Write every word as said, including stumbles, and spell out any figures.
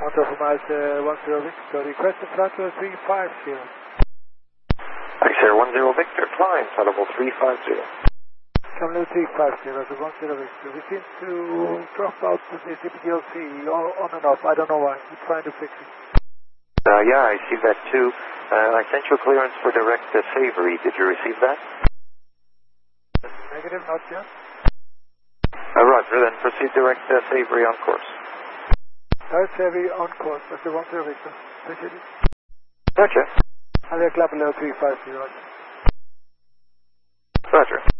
Control for miles uh, one zero Victor, request a flight level three five zero. X-Air one zero Victor, climb, flight level three five zero. Climb level three five zero, so one zero Victor. We seem to drop out the C P L C on and off, I don't know why, we're trying to fix it. Uh, yeah, I see that too. Uh, I sent you a clearance for direct uh, Savory, did you receive that? Negative, not yet. Uh, roger, then proceed direct uh, Savory on course. Direct Savory on course, that's the one zero Victor. Appreciate it. Roger. And we're clapping level three five zero. Roger.